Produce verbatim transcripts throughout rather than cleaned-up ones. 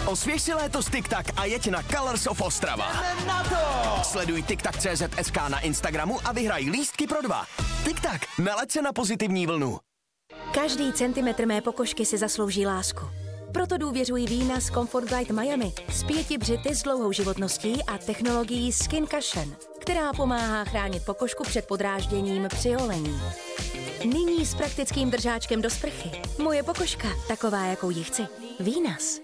Osvěž si léto s TikTak a jeď na Colors of Ostrava. Jdeme na to! Sleduj TikTak tečka cé zet es ká na Instagramu a vyhraj lístky pro dva. TikTak, nalaď se na pozitivní vlnu. Každý centimetr mé pokožky si zaslouží lásku. Proto důvěřuji vína z Comfort Guide Miami s pěti břity s dlouhou životností a technologií Skin Cushion, která pomáhá chránit pokožku před podrážděním při holení. Nyní s praktickým držáčkem do sprchy. Moje pokožka, taková, jakou ji chci. Vínas.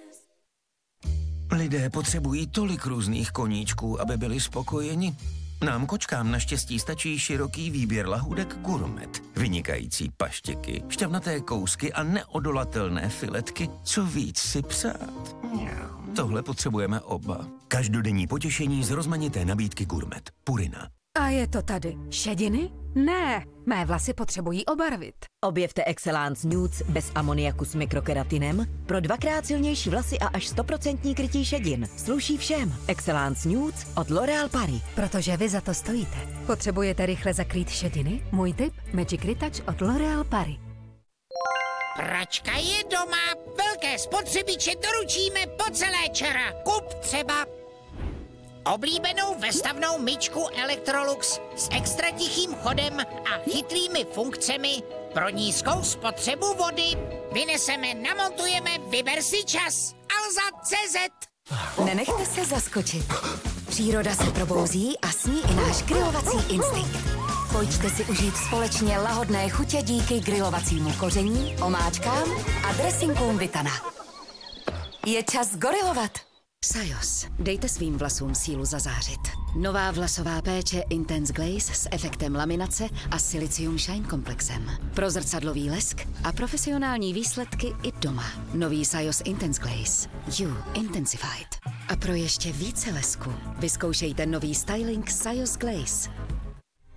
Lidé potřebují tolik různých koníčků, aby byli spokojeni. Nám kočkám naštěstí stačí široký výběr lahůdek Gourmet. Vynikající paštěky, šťavnaté kousky a neodolatelné filetky. Co víc si přát? Tohle potřebujeme oba. Každodenní potěšení z rozmanité nabídky Gourmet. Purina. A je to tady. Šediny? Ne, mé vlasy potřebují obarvit. Objevte Excellence Nudes bez amoniaku s mikrokeratinem pro dvakrát silnější vlasy a až sto procent krytí šedin. Sluší všem. Excellence Nudes od L'Oréal Paris. Protože vy za to stojíte. Potřebujete rychle zakrýt šediny? Můj tip? Magic Retouch od L'Oréal Paris. Pračka je doma, velké spotřebiče doručíme po celé čara. Kup třeba oblíbenou vestavnou myčku Electrolux s extra tichým chodem a chytrými funkcemi pro nízkou spotřebu vody. Vyneseme, namontujeme, vyber si čas. Alza tečka cé zet. Nenechte se zaskočit. Příroda se probouzí a s ní i náš grilovací instinkt. Pojďte si užít společně lahodné chutě díky grilovacímu koření, omáčkám a dressingům Vitana. Je čas gorilovat. Sajos. Dejte svým vlasům sílu zazářit. Nová vlasová péče Intense Glaze s efektem laminace a Silicium Shine komplexem. Pro zrcadlový lesk a profesionální výsledky i doma. Nový Sajos Intense Glaze. You Intensified. A pro ještě více lesku vyzkoušejte nový styling Sajos Glaze.